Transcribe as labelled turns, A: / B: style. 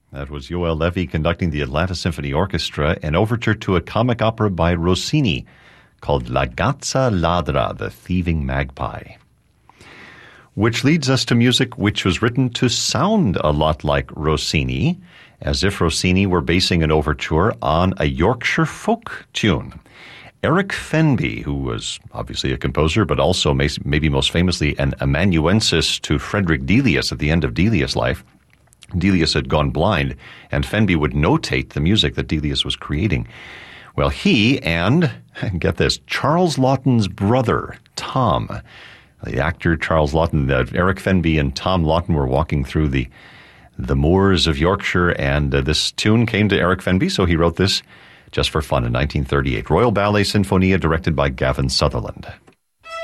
A: That was Joel Levy conducting the Atlanta Symphony Orchestra, an overture to a comic opera by Rossini called La Gazza Ladra, the Thieving Magpie. Which leads us to music which was written to sound a lot like Rossini, as if Rossini were basing an overture on a Yorkshire folk tune. Eric Fenby, who was obviously a composer, but also maybe most famously an amanuensis to Frederick Delius at the end of Delius' life. Delius had gone blind, and Fenby would notate the music that Delius was creating. Well, he and, get this, Charles Laughton's brother, Tom, the actor Charles Laughton, Eric Fenby and Tom Laughton were walking through the moors of Yorkshire, and this tune came to Eric Fenby, so he wrote this just for fun in 1938. Royal Ballet Sinfonia, directed by Gavin Sutherland.